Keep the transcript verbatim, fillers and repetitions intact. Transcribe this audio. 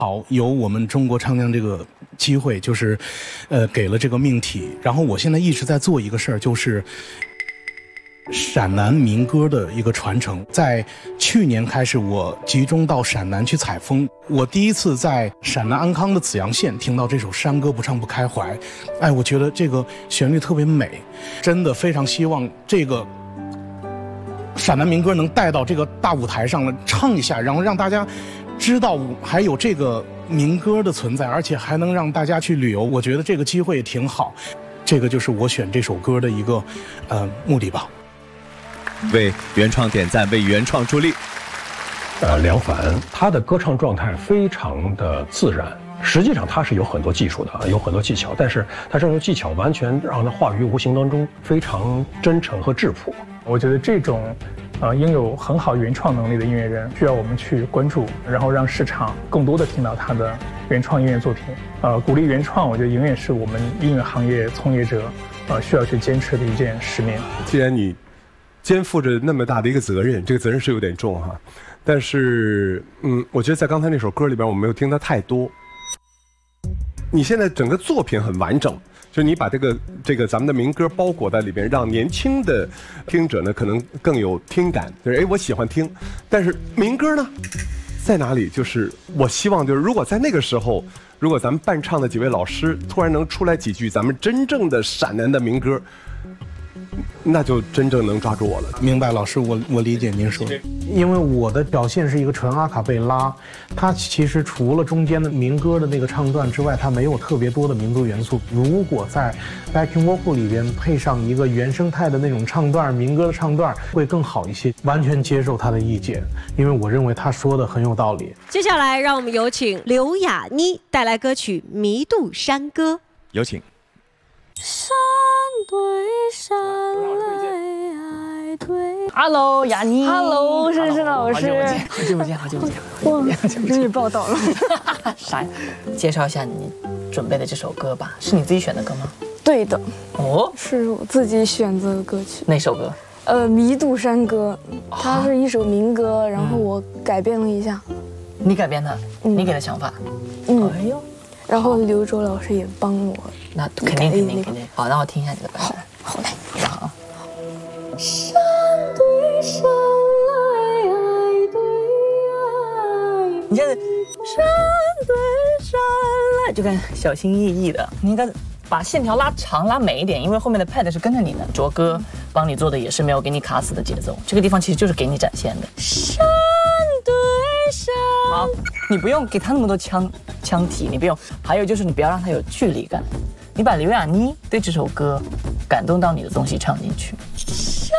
好，有我们中国唱将这个机会，就是，呃，给了这个命题。然后我现在一直在做一个事儿，就是陕南民歌的一个传承。在去年开始，我集中到陕南去采风。我第一次在陕南安康的紫阳县听到这首《山歌不唱不开怀》，哎，我觉得这个旋律特别美，真的非常希望这个陕南民歌能带到这个大舞台上来唱一下，然后让大家知道还有这个民歌的存在，而且还能让大家去旅游。我觉得这个机会也挺好，这个就是我选这首歌的一个呃目的吧。 为原创点赞，为原创助力。 呃，梁凡他的歌唱状态非常的自然，实际上他是有很多技术的，有很多技巧，但是他这种技巧完全让他化于无形当中，非常真诚和质朴。 我觉得这种呃拥有很好原创能力的音乐人，需要我们去关注，然后让市场更多的听到他的原创音乐作品。呃，鼓励原创，我觉得永远是我们音乐行业从业者呃需要去坚持的一件使命。 既然你肩负着那么大的一个责任，这个责任是有点重哈，但是嗯，我觉得在刚才那首歌里边，我没有听到太多。你现在整个作品很完整，就是你把这个这个咱们的民歌包裹在里边，让年轻的听者呢可能更有听感，就是哎我喜欢听，但是民歌呢在哪里？就是我希望就是如果在那个时候，如果咱们伴唱的几位老师突然能出来几句咱们真正的陕南的民歌，那就真正能抓住我了。 明白，老师，我我理解您说的。因为我的表现是一个纯阿卡贝拉，它其实除了中间的民歌的那个唱段之外，它没有特别多的民族元素。如果在 backing vocal 里边配上一个原生态的那种唱段，民歌的唱段会更好一些。完全接受他的意见，因为我认为他说的很有道理。 接下来，让我们有请刘雅妮带来歌曲《弥渡山歌》。 有请。 山对山来对 Hello， 雅妮。 Hello， 深深老师。 好久不见，好久不见， 哇，终于报道了。 啥呀？介绍一下你准备的这首歌吧，是你自己选的歌吗？ 对的。 哦， 是我自己选择的歌曲。 哪首歌？ 呃，《弥渡山歌》，它是一首民歌，然后我改编了一下。 你改编的？你给的想法？ 嗯。哎呦。然后刘周老师也帮我。 那肯定肯定肯定。好，那我听一下你的版本。 好，好嘞。 好。 山对山来爱对爱， 你这山对山来，就看小心翼翼的，你应该把线条拉长拉美一点，因为后面的 pad 是跟着你的，卓哥帮你做的也是没有给你卡死的节奏，这个地方其实就是给你展现的。 山对山， 好，你不用给他那么多腔腔体，你不用。还有就是你不要让他有距离感，你把刘雅妮对这首歌感动到你的东西唱进去。 山